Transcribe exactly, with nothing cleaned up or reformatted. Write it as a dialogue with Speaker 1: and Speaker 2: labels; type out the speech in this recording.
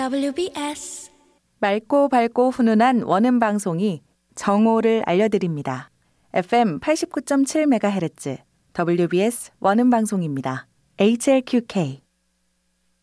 Speaker 1: 더블유비에스
Speaker 2: 맑고 밝고 훈훈한 원음 방송이 정오를 알려드립니다. 에프엠 팔십구 점 칠 메가헤르츠 더블유비에스 원음 방송입니다. 에이치엘큐케이